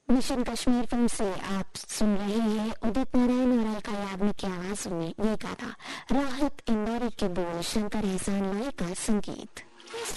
Mission Kashmir film से आप सुन रहे हैं उदित नारायण और अलका याग्निक की आवाज में ये गाना। राहत इंदौरी के बोल, शंकर एहसान लोई का संगीत।